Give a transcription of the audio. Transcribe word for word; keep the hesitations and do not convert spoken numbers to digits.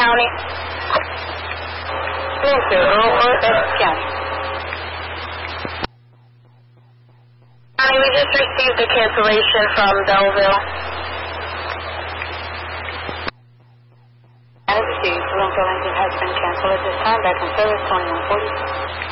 County. Bloomfield, Earl, Essex County. County, we just received a cancellation from Belleville. Attitude, Bloomfield engine has been canceled at this time. Back in service, twenty-one forty.